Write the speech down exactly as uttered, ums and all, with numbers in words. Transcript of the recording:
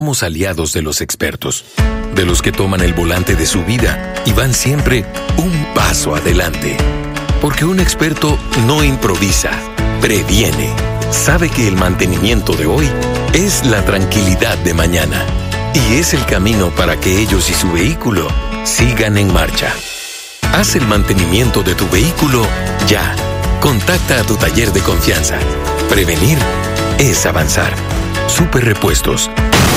Somos aliados de los expertos, de los que toman el volante de su vida y van siempre un paso adelante. Porque un experto no improvisa, previene. Sabe que el mantenimiento de hoy es la tranquilidad de mañana y es el camino para que ellos y su vehículo sigan en marcha. Haz el mantenimiento de tu vehículo ya. Contacta a tu taller de confianza. Prevenir es avanzar. Super Repuestos.